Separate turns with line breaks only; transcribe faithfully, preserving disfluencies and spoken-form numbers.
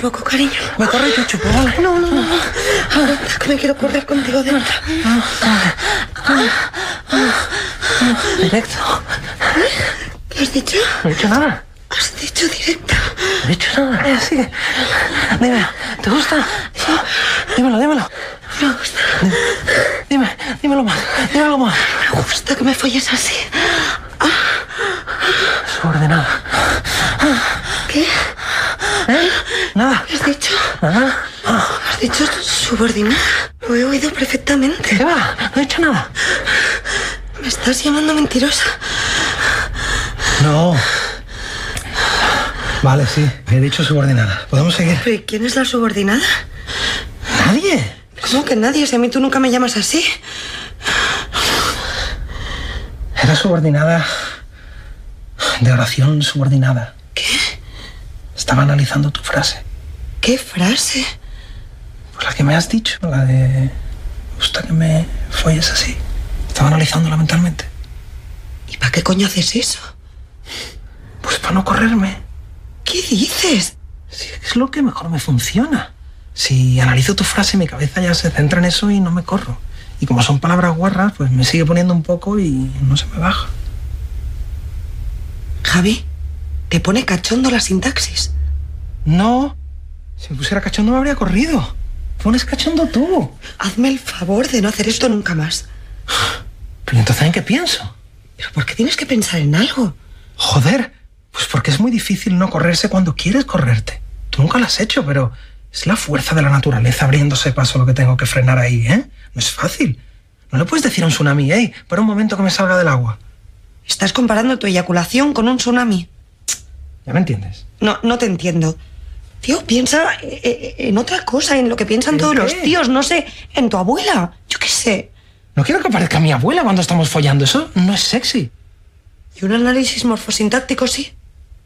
poco, cariño.
Me corre y te chupo, ¿vale?
No, no, no. Aguanta, que me quiero correr contigo dentro.
Directo.
¿Qué has dicho?
No he dicho nada.
Has dicho directo.
No he dicho nada. Eh, sigue. Dime, ¿te gusta? Sí. Dímelo, dímelo.
Me gusta.
Dime, dímelo más. Dímelo más.
Me gusta que me folles así. Ah.
Subordinada.
¿Qué?
¿Eh? Nada.
¿Qué has dicho?
Nada.
¿Has dicho subordinada? Lo he oído perfectamente.
¿Qué va? No he dicho nada.
¿Me estás llamando mentirosa?
No. Vale, sí. He dicho subordinada. ¿Podemos seguir?
¿Pero y quién es la subordinada?
¿Nadie?
¿Cómo que nadie? Si a mí tú nunca me llamas así.
Era subordinada de oración subordinada.
¿Qué?
Estaba analizando tu frase.
¿Qué frase?
Pues la que me has dicho, la de... Me gusta que me folles así. Estaba analizándola mentalmente.
¿Y para qué coño haces eso?
Pues para no correrme.
¿Qué dices?
Sí, es lo que mejor me funciona. Si analizo tu frase, mi cabeza ya se centra en eso y no me corro. Y como son palabras guarras, pues me sigue poniendo un poco y no se me baja.
Javi, ¿te pone cachondo la sintaxis?
No. Si me pusiera cachondo me habría corrido. Pones cachondo tú.
Hazme el favor de no hacer esto nunca más.
Pero entonces, ¿en qué pienso?
¿Pero por qué tienes que pensar en algo?
Joder, pues porque es muy difícil no correrse cuando quieres correrte. Tú nunca lo has hecho, pero es la fuerza de la naturaleza abriéndose paso lo que tengo que frenar ahí, ¿eh? No es fácil. No le puedes decir a un tsunami, hey, para un momento que me salga del agua.
Estás comparando tu eyaculación con un tsunami.
¿Ya me entiendes?
No, no te entiendo. Tío, piensa en otra cosa, en lo que piensan todos
qué?
los tíos, no sé, en tu abuela. Yo qué sé.
No quiero que parezca mi abuela cuando estamos follando. Eso no es sexy.
¿Y un análisis morfosintáctico sí?